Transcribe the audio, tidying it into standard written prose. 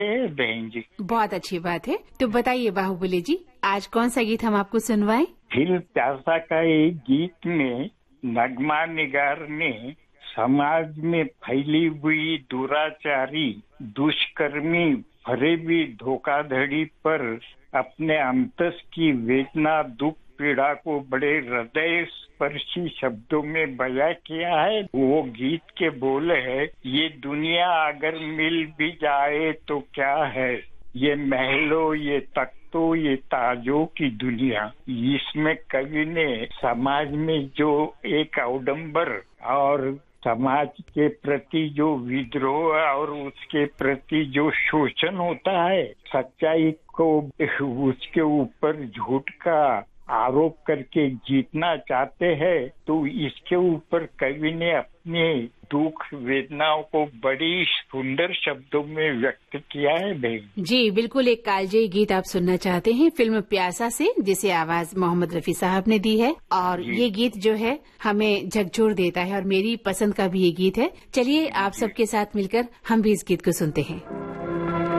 बहन जी। बहुत अच्छी बात है। तो बताइए बाहुबली जी, आज कौन सा गीत हम आपको सुनवाएं? फिल्म प्यासा का एक गीत में नगमा निगार ने समाज में फैली हुई दुराचारी, दुष्कर्मी, फरेबी धोखाधड़ी पर अपने अंतस की वेदना, दुख, पीड़ा को बड़े हृदय स्पर्शी शब्दों में बयां किया है। वो गीत के बोल है, ये दुनिया अगर मिल भी जाए तो क्या है, ये महलों, ये तख्तों, ये ताजों की दुनिया। इसमें कवि ने समाज में जो एक अवडंबर और समाज के प्रति जो विद्रोह और उसके प्रति जो शोषण होता है, सच्चाई को उसके ऊपर झूठ का आरोप करके जीतना चाहते हैं, तो इसके ऊपर कवि ने अपने दुख वेदनाओं को बड़ी सुंदर शब्दों में व्यक्त किया है बहन जी। बिल्कुल एक कालजयी गीत आप सुनना चाहते हैं फिल्म प्यासा से, जिसे आवाज मोहम्मद रफी साहब ने दी है, और ये गीत जो है हमें झकझोर देता है और मेरी पसंद का भी ये गीत है। चलिए आप सबके साथ मिलकर हम भी इस गीत को सुनते हैं।